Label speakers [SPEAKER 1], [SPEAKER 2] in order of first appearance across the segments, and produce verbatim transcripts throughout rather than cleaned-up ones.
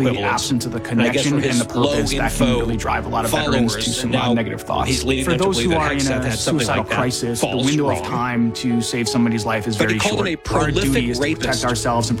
[SPEAKER 1] really the absence of the connection and, and the purpose that can really drive a lot of veterans to some uh, negative thoughts. For those who are in a suicidal crisis, the window of time to save somebody's life is very short. Our duty is to protect ourselves and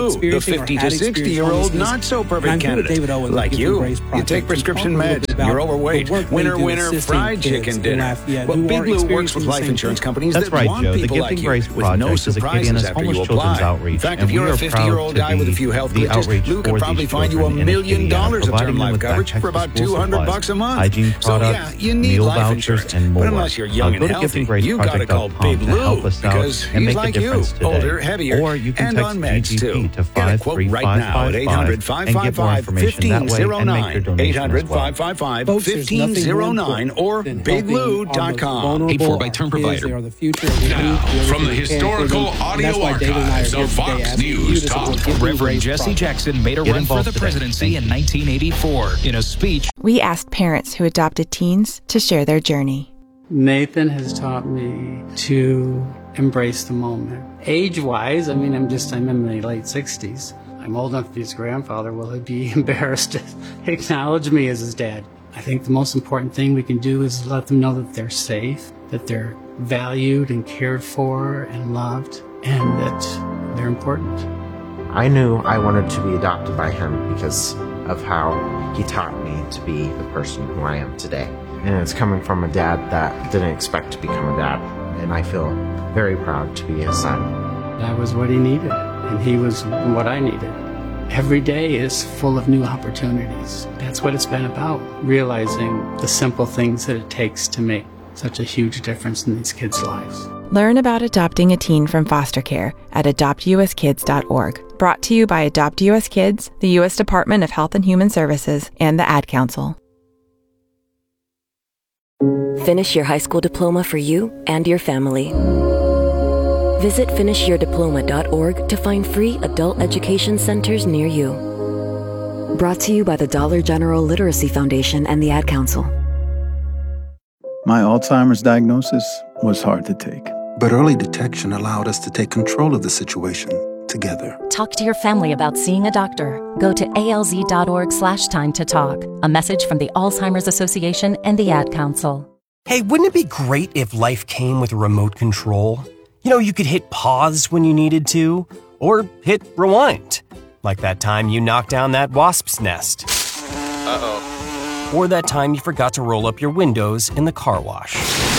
[SPEAKER 2] Blue, the fifty to sixty-year-old not-so-perfect candidate. Like you, you take prescription meds, you're overweight. Winner, winner, fried chicken dinner. Well, Big Blue works with life insurance companies
[SPEAKER 3] That's
[SPEAKER 2] that
[SPEAKER 3] right,
[SPEAKER 2] want
[SPEAKER 3] Joe. The
[SPEAKER 2] people
[SPEAKER 3] Gifting
[SPEAKER 2] like
[SPEAKER 3] Grace
[SPEAKER 2] you, with no
[SPEAKER 3] Project is
[SPEAKER 2] surprises
[SPEAKER 3] Acadiana's
[SPEAKER 2] after
[SPEAKER 3] homeless
[SPEAKER 2] you
[SPEAKER 3] children's
[SPEAKER 2] apply.
[SPEAKER 3] outreach.
[SPEAKER 2] In fact,
[SPEAKER 3] and
[SPEAKER 2] if you're
[SPEAKER 3] we
[SPEAKER 2] a
[SPEAKER 3] are
[SPEAKER 2] fifty-year-old
[SPEAKER 3] proud
[SPEAKER 2] guy
[SPEAKER 3] to
[SPEAKER 2] with a
[SPEAKER 3] be
[SPEAKER 2] few health
[SPEAKER 3] the
[SPEAKER 2] glitches,
[SPEAKER 3] outreach
[SPEAKER 2] Lou
[SPEAKER 3] for
[SPEAKER 2] could probably
[SPEAKER 3] these
[SPEAKER 2] find you a
[SPEAKER 3] children in
[SPEAKER 2] million
[SPEAKER 3] Acadiana,
[SPEAKER 2] dollars of
[SPEAKER 3] providing
[SPEAKER 2] term
[SPEAKER 3] them
[SPEAKER 2] life
[SPEAKER 3] with
[SPEAKER 2] coverage
[SPEAKER 3] backpacks
[SPEAKER 2] for
[SPEAKER 3] to
[SPEAKER 2] about
[SPEAKER 3] school
[SPEAKER 2] two hundred
[SPEAKER 3] supplies,
[SPEAKER 2] bucks a month.
[SPEAKER 3] hygiene
[SPEAKER 2] So
[SPEAKER 3] products,
[SPEAKER 2] yeah, you need
[SPEAKER 3] meal
[SPEAKER 2] life
[SPEAKER 3] vouchers,
[SPEAKER 2] insurance.
[SPEAKER 3] and more.
[SPEAKER 2] But unless you're young
[SPEAKER 3] uh, go
[SPEAKER 2] and
[SPEAKER 3] to
[SPEAKER 2] healthy,
[SPEAKER 3] gifting grace
[SPEAKER 2] you
[SPEAKER 3] project
[SPEAKER 2] gotta call
[SPEAKER 3] dot com
[SPEAKER 2] Big
[SPEAKER 3] to
[SPEAKER 2] Lou
[SPEAKER 3] help us out
[SPEAKER 2] because
[SPEAKER 3] and
[SPEAKER 2] he's
[SPEAKER 3] make a
[SPEAKER 2] like you,
[SPEAKER 3] difference today.
[SPEAKER 2] older, heavier,
[SPEAKER 3] Or you can
[SPEAKER 2] and
[SPEAKER 3] text
[SPEAKER 2] on meds
[SPEAKER 3] G G P
[SPEAKER 2] too.
[SPEAKER 3] to
[SPEAKER 2] Get a
[SPEAKER 3] five
[SPEAKER 2] quote
[SPEAKER 3] three
[SPEAKER 2] right
[SPEAKER 3] five
[SPEAKER 2] now at
[SPEAKER 3] five
[SPEAKER 2] eight hundred,
[SPEAKER 3] five
[SPEAKER 2] five
[SPEAKER 3] and
[SPEAKER 2] five
[SPEAKER 3] get more
[SPEAKER 2] five,
[SPEAKER 3] information that way
[SPEAKER 2] fifteen oh
[SPEAKER 3] and make your
[SPEAKER 2] nine.
[SPEAKER 3] donation
[SPEAKER 2] eight hundred,
[SPEAKER 3] as well.
[SPEAKER 2] five five five,
[SPEAKER 4] Folks, there's
[SPEAKER 2] fifteen
[SPEAKER 4] nothing
[SPEAKER 2] oh
[SPEAKER 4] more
[SPEAKER 2] nine
[SPEAKER 4] important
[SPEAKER 2] or
[SPEAKER 4] than
[SPEAKER 2] big
[SPEAKER 4] helping
[SPEAKER 2] lou
[SPEAKER 4] our
[SPEAKER 2] dot
[SPEAKER 4] most
[SPEAKER 2] com.
[SPEAKER 4] vulnerable,
[SPEAKER 5] Paid for by
[SPEAKER 4] our
[SPEAKER 5] Term
[SPEAKER 4] kids.
[SPEAKER 5] Provider.
[SPEAKER 4] They are the future. We
[SPEAKER 5] Now,
[SPEAKER 4] need to do
[SPEAKER 5] from the
[SPEAKER 4] everything we can for
[SPEAKER 5] historical
[SPEAKER 4] them. And
[SPEAKER 5] audio
[SPEAKER 4] that's why David and I are
[SPEAKER 5] archives
[SPEAKER 4] here
[SPEAKER 5] of
[SPEAKER 4] today
[SPEAKER 5] Fox
[SPEAKER 4] asking you to
[SPEAKER 5] News
[SPEAKER 4] support
[SPEAKER 5] Talk,
[SPEAKER 4] Gifting
[SPEAKER 5] Reverend
[SPEAKER 4] Grace
[SPEAKER 5] Jesse
[SPEAKER 4] Project.
[SPEAKER 5] Jackson made a
[SPEAKER 3] Get
[SPEAKER 5] run for
[SPEAKER 3] involved
[SPEAKER 5] the
[SPEAKER 3] today.
[SPEAKER 5] presidency in nineteen eighty-four. In a speech,
[SPEAKER 6] We asked parents who adopted teens to share their journey.
[SPEAKER 7] Nathan has taught me to embrace the moment. Age-wise, I mean, I'm just, I'm in my late sixties. I'm old enough to be his grandfather. Will he be embarrassed to acknowledge me as his dad? I think the most important thing we can do is let them know that they're safe, that they're valued and cared for and loved, and that they're important.
[SPEAKER 8] I knew I wanted to be adopted by him because of how he taught me to be the person who I am today. And it's coming from a dad that didn't expect to become a dad. And I feel very proud to be his son.
[SPEAKER 7] That was what he needed, and he was what I needed. Every day is full of new opportunities. That's what it's been about, realizing the simple things that it takes to make such a huge difference in these kids' lives.
[SPEAKER 6] Learn about adopting a teen from foster care at adopt u s kids dot org. Brought to you by Adopt U S Kids, the U S Department of Health and Human Services, and the Ad Council.
[SPEAKER 9] Finish your high school diploma for you and your family. Visit finish your diploma dot org to find free adult education centers near you. Brought to you by the Dollar General Literacy Foundation and the Ad Council.
[SPEAKER 10] My Alzheimer's diagnosis was hard to take.
[SPEAKER 11] But early detection allowed us to take control of the situation together.
[SPEAKER 12] Talk to your family about seeing a doctor. Go to A L Z dot org slash time to talk. A message from the Alzheimer's Association and the Ad Council.
[SPEAKER 13] Hey, wouldn't it be great if life came with a remote control? You know, you could hit pause when you needed to, or hit rewind. Like that time you knocked down that wasp's nest. Uh-oh. Or that time you forgot to roll up your windows in the car wash.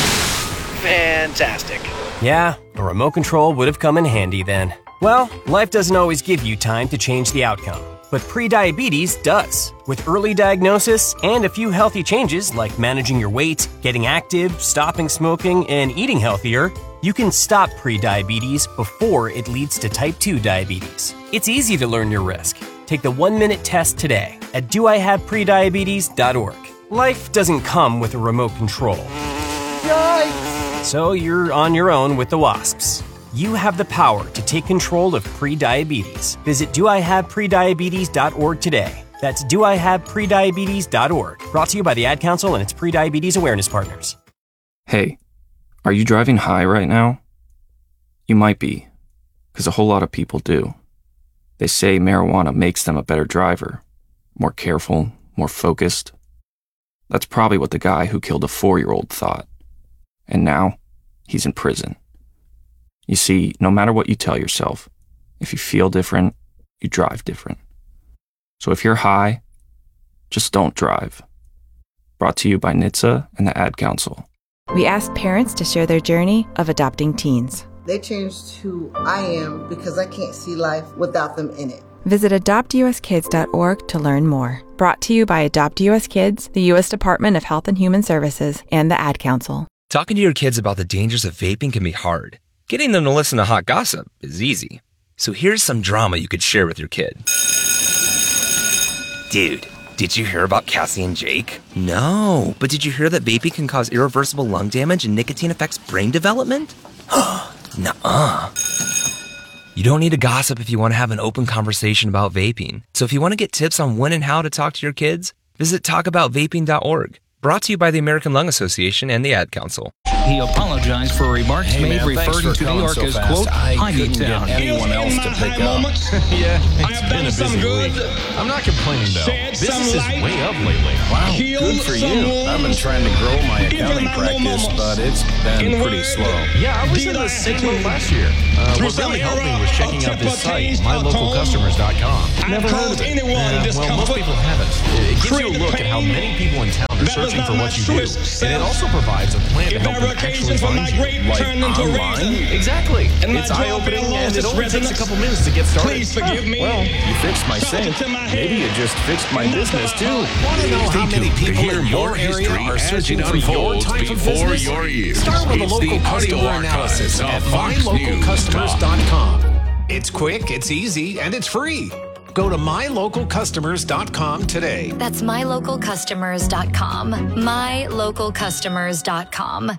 [SPEAKER 14] Fantastic.
[SPEAKER 13] Yeah, a remote control would have come in handy then. Well, life doesn't always give you time to change the outcome, but prediabetes does. With early diagnosis and a few healthy changes like managing your weight, getting active, stopping smoking, and eating healthier, you can stop prediabetes before it leads to type two diabetes. It's easy to learn your risk. Take the one-minute test today at do I have prediabetes dot org. Life doesn't come with a remote control. Yikes! So you're on your own with the wasps. You have the power to take control of prediabetes. Visit do I have prediabetes dot org today. That's do I have prediabetes dot org. Brought to you by the Ad Council and its prediabetes awareness partners.
[SPEAKER 15] Hey, are you driving high right now? You might be, because a whole lot of people do. They say marijuana makes them a better driver, more careful, more focused. That's probably what the guy who killed a four-year-old thought. And now, he's in prison. You see, no matter what you tell yourself, if you feel different, you drive different. So if you're high, just don't drive. Brought to you by N H T S A and the Ad Council.
[SPEAKER 6] We asked parents to share their journey of adopting teens.
[SPEAKER 16] They changed who I am because I can't see life without them in it.
[SPEAKER 6] Visit adopt u s kids dot org to learn more. Brought to you by Adopt U S Kids, the U S Department of Health and Human Services, and the Ad Council.
[SPEAKER 17] Talking to your kids about the dangers of vaping can be hard. Getting them to listen to hot gossip is easy. So here's some drama you could share with your kid. Dude, did you hear about Cassie and Jake? No, but did you hear that vaping can cause irreversible lung damage and nicotine affects brain development? Nuh-uh. You don't need to gossip if you want to have an open conversation about vaping. So if you want to get tips on when and how to talk to your kids, visit talk about vaping dot org. Brought to you by the American Lung Association and the Ad Council.
[SPEAKER 5] He apologized for remarks
[SPEAKER 2] Hey,
[SPEAKER 5] made
[SPEAKER 2] man,
[SPEAKER 5] referring to New York
[SPEAKER 2] so
[SPEAKER 5] as,
[SPEAKER 2] fast.
[SPEAKER 5] quote,
[SPEAKER 2] I
[SPEAKER 5] Ivy
[SPEAKER 2] couldn't
[SPEAKER 5] Town.
[SPEAKER 2] get anyone else to pick up.
[SPEAKER 18] Yeah, it's been a busy week. I'm not complaining, though. Business is way up lately.
[SPEAKER 2] Wow, good for you. I've been trying to grow my accounting practice, but it's been pretty slow.
[SPEAKER 18] Yeah, I was in the same boat last year. Uh, what really helped me was checking out this site, my local customers dot com. Never heard of it. Yeah, well, most people haven't. It gives you a look at how many people in town are searching for what you do, and it also provides a plan to help them actually find you. Like online? Exactly. It's eye-opening, and it only takes a couple minutes to get started.
[SPEAKER 19] Please forgive me.
[SPEAKER 18] Well, you fixed my sink. Maybe you just fixed my business, too.
[SPEAKER 1] Want to know how many people in your area are searching for your type of business? Your ears. Start with a It's local the customer audio analysis archives at of my Fox local News customers dot com. Talk. It's quick, it's easy, and it's free. Go to my local customers dot com today.
[SPEAKER 20] That's my local customers dot com. my local customers dot com.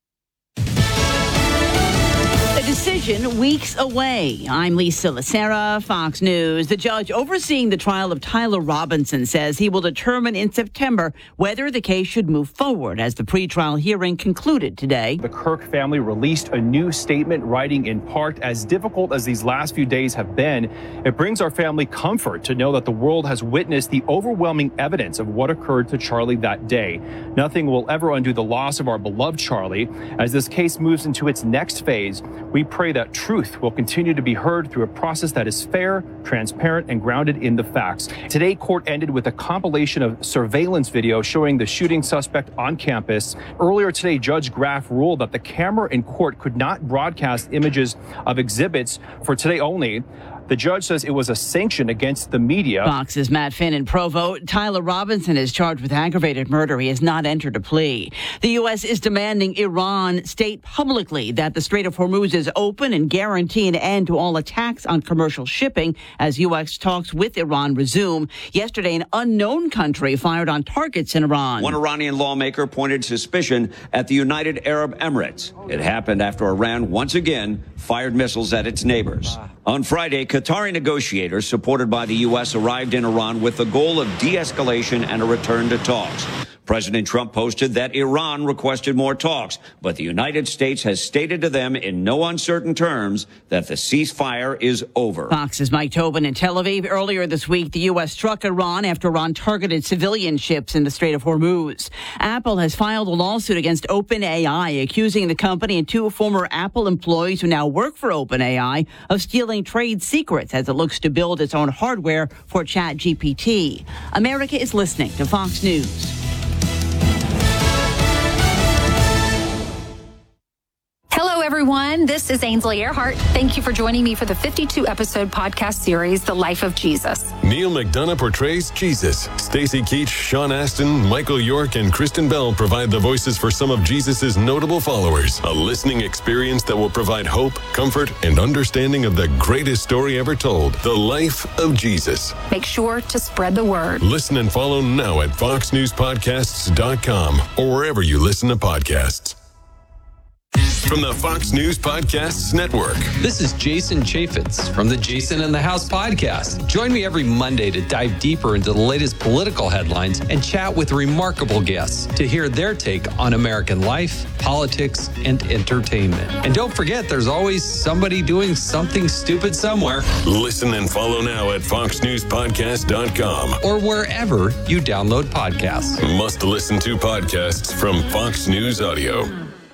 [SPEAKER 21] A decision weeks away. I'm Lisa Lacera, Fox News. The judge overseeing the trial of Tyler Robinson says he will determine in September whether the case should move forward as the pretrial hearing concluded today.
[SPEAKER 22] The Kirk family released a new statement writing in part, as difficult as these last few days have been, it brings our family comfort to know that the world has witnessed the overwhelming evidence of what occurred to Charlie that day. Nothing will ever undo the loss of our beloved Charlie. As this case moves into its next phase, we pray that truth will continue to be heard through a process that is fair, transparent, and grounded in the facts. Today, court ended with a compilation of surveillance video showing the shooting suspect on campus. Earlier today, Judge Graff ruled that the camera in court could not broadcast images of exhibits for today only. The judge says it was a sanction against the media.
[SPEAKER 21] Fox's Matt Finn in Provo. Tyler Robinson is charged with aggravated murder. He has not entered a plea. The U S is demanding Iran state publicly that the Strait of Hormuz is open and guarantee an end to all attacks on commercial shipping as U S talks with Iran resume. Yesterday, an unknown country fired on targets in Iran.
[SPEAKER 23] One Iranian lawmaker pointed suspicion at the United Arab Emirates. It happened after Iran once again fired missiles at its neighbors. On Friday, Qatari negotiators supported by the U S arrived in Iran with the goal of de-escalation and a return to talks. President Trump posted that Iran requested more talks, but the United States has stated to them in no uncertain terms that the ceasefire is over.
[SPEAKER 21] Fox's Mike Tobin in Tel Aviv. Earlier this week, the U S struck Iran after Iran targeted civilian ships in the Strait of Hormuz. Apple has filed a lawsuit against OpenAI, accusing the company and two former Apple employees who now work for OpenAI of stealing trade secrets as it looks to build its own hardware for ChatGPT. America is listening to Fox News.
[SPEAKER 24] Hello, everyone. This is Ainsley Earhart. Thank you for joining me for the fifty-two episode podcast series, The Life of Jesus.
[SPEAKER 14] Neil McDonough portrays Jesus. Stacey Keach, Sean Astin, Michael York, and Kristen Bell provide the voices for some of Jesus' notable followers. A listening experience that will provide hope, comfort, and understanding of the greatest story ever told, The Life of Jesus.
[SPEAKER 24] Make sure to spread the word.
[SPEAKER 14] Listen and follow now at fox news podcasts dot com or wherever you listen to podcasts. From the Fox News Podcasts Network.
[SPEAKER 25] This is Jason Chaffetz from the Jason in the House podcast. Join me every Monday to dive deeper into the latest political headlines and chat with remarkable guests to hear their take on American life, politics, and entertainment. And don't forget, there's always somebody doing something stupid somewhere.
[SPEAKER 14] Listen and follow now at fox news podcast dot com
[SPEAKER 25] or wherever you download podcasts.
[SPEAKER 14] Must listen to podcasts from Fox News Audio.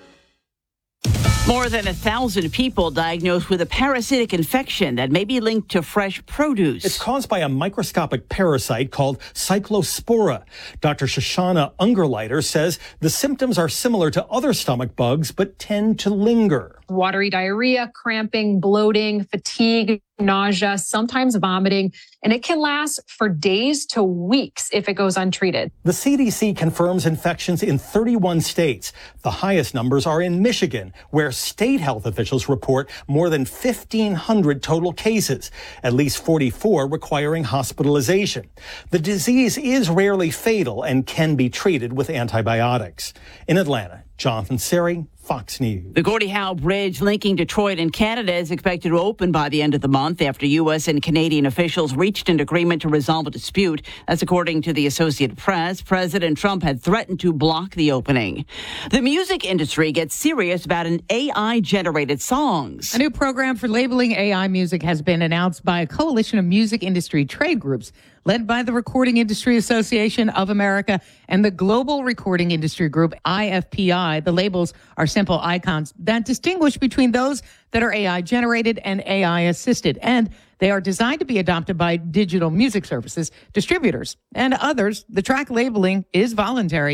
[SPEAKER 21] More than a thousand people diagnosed with a parasitic infection that may be linked to fresh produce.
[SPEAKER 26] It's caused by a microscopic parasite called Cyclospora. Doctor Shoshana Ungerleider says the symptoms are similar to other stomach bugs, but tend to linger.
[SPEAKER 27] Watery diarrhea, cramping, bloating, fatigue, nausea, sometimes vomiting, and it can last for days to weeks if it goes untreated.
[SPEAKER 26] The C D C confirms infections in thirty-one states. The highest numbers are in Michigan, where state health officials report more than fifteen hundred total cases, at least forty-four requiring hospitalization. The disease is rarely fatal and can be treated with antibiotics. In Atlanta, Jonathan Seri, Fox News.
[SPEAKER 21] The Gordie Howe Bridge linking Detroit and Canada is expected to open by the end of the month after U S and Canadian officials reached an agreement to resolve a dispute. That's according to the Associated Press. President Trump had threatened to block the opening. The music industry gets serious about an A I-generated songs.
[SPEAKER 28] A new program for labeling A I music has been announced by a coalition of music industry trade groups led by the Recording Industry Association of America and the Global Recording Industry Group, I F P I. The labels are simple icons that distinguish between those that are A I-generated and A I-assisted, and they are designed to be adopted by digital music services, distributors, and others. The track labeling is voluntary.